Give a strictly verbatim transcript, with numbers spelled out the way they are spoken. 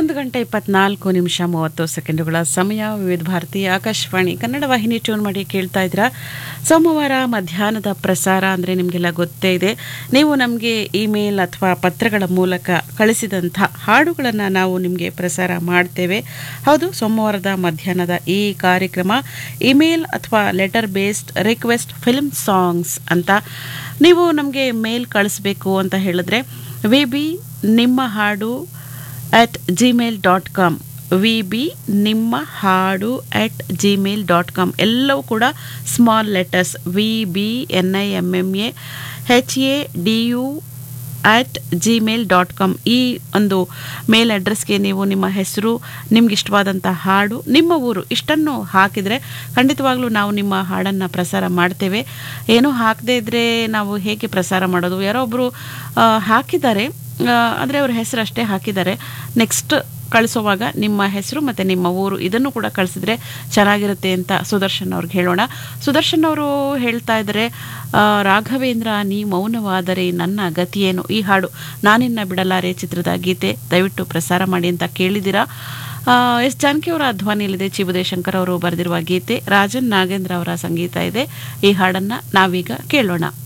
ಒಂದು ಗಂಟೆ ಇಪ್ಪತ್ನಾಲ್ಕು ನಿಮಿಷ ಮೂವತ್ತು ಸೆಕೆಂಡುಗಳ ಸಮಯ. ವಿವಿಧ ಭಾರತಿ ಆಕಾಶವಾಣಿ ಕನ್ನಡ ವಾಹಿನಿ ಟ್ಯೂನ್ ಮಾಡಿ ಕೇಳ್ತಾ ಇದ್ದೀರಾ. ಸೋಮವಾರ ಮಧ್ಯಾಹ್ನದ ಪ್ರಸಾರ ಅಂದರೆ ನಿಮಗೆಲ್ಲ ಗೊತ್ತೇ ಇದೆ. ನೀವು ನಮಗೆ ಇಮೇಲ್ ಅಥವಾ ಪತ್ರಗಳ ಮೂಲಕ ಕಳಿಸಿದಂಥ ಹಾಡುಗಳನ್ನು ನಾವು ನಿಮಗೆ ಪ್ರಸಾರ ಮಾಡ್ತೇವೆ. ಹೌದು, ಸೋಮವಾರದ ಮಧ್ಯಾಹ್ನದ ಈ ಕಾರ್ಯಕ್ರಮ ಇಮೇಲ್ ಅಥವಾ letter based request film songs ಅಂತ. ನೀವು ನಮಗೆ ಮೇಲ್ ಕಳಿಸ್ಬೇಕು ಅಂತ ಹೇಳಿದ್ರೆ ವಿ ಬಿ ನಿಮ್ಮ ಹಾಡು at Gmail dot com V B ನಿಮ್ಮ ಹಾಡು ಅಟ್ ಜಿಮೇಲ್ ಡಾಟ್ ಕಾಮ್ ಎಲ್ಲವೂ ಕೂಡ small letters V B N I M M A H A D you at Gmail dot com ಈ ಒಂದು ಮೇಲ್ ಅಡ್ರೆಸ್ಗೆ ನೀವು ನಿಮ್ಮ ಹೆಸರು, ನಿಮ್ಗೆ ಇಷ್ಟವಾದಂಥ ಹಾಡು, ನಿಮ್ಮ ಊರು ಇಷ್ಟನ್ನು ಹಾಕಿದರೆ ಖಂಡಿತವಾಗ್ಲೂ ನಾವು ನಿಮ್ಮ ಹಾಡನ್ನು ಪ್ರಸಾರ ಮಾಡ್ತೇವೆ. ಏನೂ ಹಾಕದೇ ಇದ್ದರೆ ನಾವು ಹೇಗೆ ಪ್ರಸಾರ ಮಾಡೋದು? ಯಾರೋ ಒಬ್ಬರು ಹಾಕಿದ್ದಾರೆ, ಅಂದರೆ ಅವ್ರ ಹೆಸರು ಅಷ್ಟೇ ಹಾಕಿದ್ದಾರೆ. ನೆಕ್ಸ್ಟ್ ಕಳಿಸೋವಾಗ ನಿಮ್ಮ ಹೆಸರು ಮತ್ತು ನಿಮ್ಮ ಊರು ಇದನ್ನು ಕೂಡ ಕಳಿಸಿದ್ರೆ ಚೆನ್ನಾಗಿರುತ್ತೆ ಅಂತ ಸುದರ್ಶನ್ ಅವ್ರಿಗೆ ಹೇಳೋಣ. ಸುದರ್ಶನ್ ಅವರು ಹೇಳ್ತಾ ಇದ್ದಾರೆ, ರಾಘವೇಂದ್ರ ನೀ ಮೌನವಾದರೆ ನನ್ನ ಗತಿಯೇನು, ಈ ಹಾಡು ನಾನಿನ್ನ ಬಿಡಲಾರೆ ಚಿತ್ರದ ಗೀತೆ, ದಯವಿಟ್ಟು ಪ್ರಸಾರ ಮಾಡಿ ಅಂತ ಕೇಳಿದ್ದೀರಾ. ಎಸ್ ಜಾನಕಿ ಅವರ ಧ್ವನಿಯಲ್ಲಿದೆ, ಚಿ ಉದಯಶಂಕರ್ ಅವರು ಬರೆದಿರುವ ಗೀತೆ, ರಾಜನ್ ನಾಗೇಂದ್ರ ಅವರ ಸಂಗೀತ ಇದೆ. ಈ ಹಾಡನ್ನು ನಾವೀಗ ಕೇಳೋಣ.